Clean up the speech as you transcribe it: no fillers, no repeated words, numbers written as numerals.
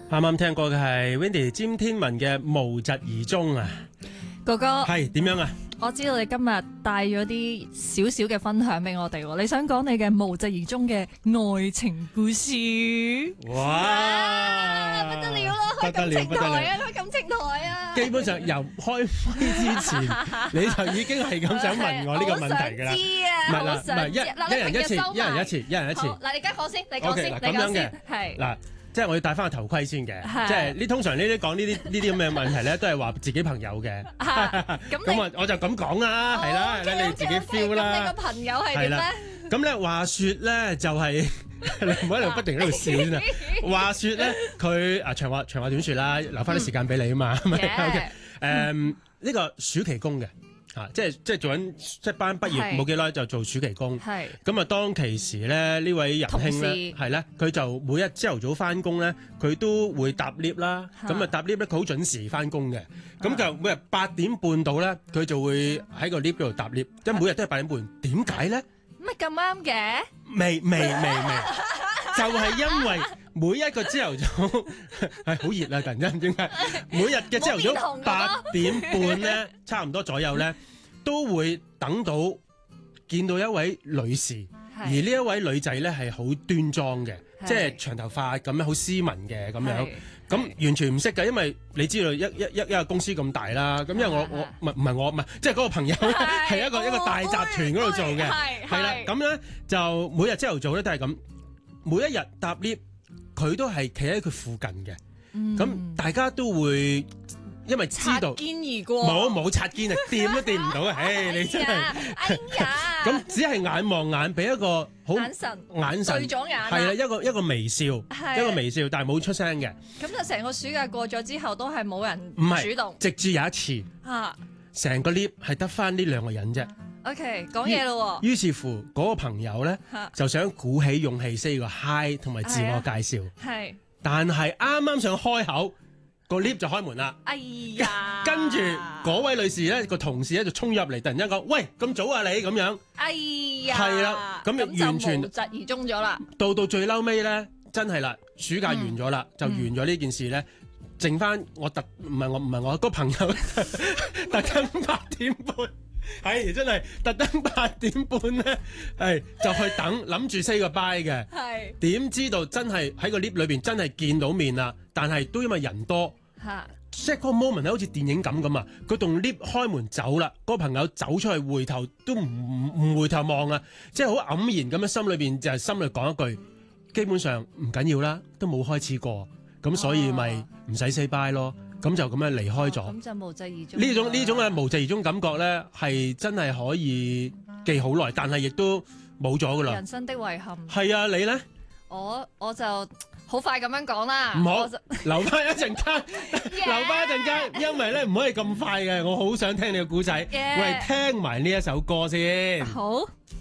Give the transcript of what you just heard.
啱啱聽過嘅係 Wendy 詹天文嘅無疾而終啊， 哥哥係點樣啊？ 我知道你今日帶咗啲少少嘅分享俾我哋喎，你想講你嘅無疾而終嘅愛情故事？ 哇！ 不得了啦，開感情台啊，開感情台啊！ 基本上由開咪之前，你就已經係咁想問我呢個問題㗎啦。 唔係啦，唔係一人一次，一人一次，一人一次。 嗱，你間房先，你講先，你講先，係嗱。即係我要戴翻個頭盔先嘅，即係呢通常呢啲講呢啲咁嘅問題咧，都係話自己朋友嘅。咁我就咁講啦，係啦，你自己 feel 啦。 咁你個朋友係點咧？ 咁咧話説咧就係你唔好喺度不停喺度笑先啊！話説咧佢長話短説啦，留翻啲時間俾你啊嘛，係咪？呢個暑期工嘅。即係做緊即係班畢業冇幾耐就做暑期工，咁啊當其時咧呢位仁兄咧係咧佢就每日朝頭早翻工咧佢都會搭 lift 啦，咁啊搭 lift 咧佢好準時翻工嘅，咁就每日8點半到咧佢就會喺個 lift 嗰度搭 lift，即係每日都係8點半，點解咧？ 乜咁啱嘅？ 未，就係因為每一個朝頭早係好熱啊！突然間點解每日嘅朝頭早8點半咧，差唔多左右咧，都會等到見到一位女士，而呢一位女仔咧係好端莊嘅，即係長頭髮咁樣，好斯文嘅咁樣。咁完全唔識㗎，因為你知道一個公司咁大啦。咁因為我唔係即係嗰個朋友係一個大集團嗰度做嘅，係啦。咁咧就每日朝頭早咧都係咁。每一日搭 lift， 佢都係企喺佢附近嘅，咁大家都會因為知道擦肩而過，冇擦肩啊，掂都掂唔到啊！唉，你真係， 哎呀， 咁只係眼望眼，俾一個好眼神對咗眼， 係啦，一個微笑，一個微笑，但係冇出聲嘅。 咁就成個暑假過咗之後，都係冇人主動， 直至有一次，成個 lift 係得翻呢2個人啫。 OK， 講嘢咯。 於是乎，嗰個朋友咧就想鼓起勇氣 say 個 hi 同埋自我介紹。係，但係啱啱想開口，個 lift 就開門啦。哎呀！跟住嗰位女士咧，個同事咧就衝入嚟，突然間講：喂，咁早啊你咁樣。哎呀！係啦，咁完全無疾而終咗啦。 到最嬲尾咧，真係啦，暑假完咗啦，就完咗呢件事咧，剩翻唔係我個朋友特登8點半。係真係特登8點半咧，係就去等，諗住 say 個 bye 嘅。係點知道真係喺個 lift 裏邊真係見到面啦，但係都因為人多，即係嗰個 moment 咧好似電影咁啊！佢同 lift 開門走啦，嗰個朋友走出去回頭都唔回頭望啊！即係好黯然咁樣，心裏邊就係心裏講一句，基本上唔緊要啦，都冇開始過，咁所以咪唔使 say bye 咯。咁就咁樣離開咗， 咁就無疾而終。 呢種嘅無疾而終感覺咧，係真係可以記好耐，但係亦都冇咗噶啦。 人生的遺憾。係啊，你咧？ 我就好快咁樣講啦。 唔好，留翻一陣間，留翻一陣間，因為咧唔可以咁快嘅，我好想聽你嘅故仔。喂，聽埋呢一首歌先。 好。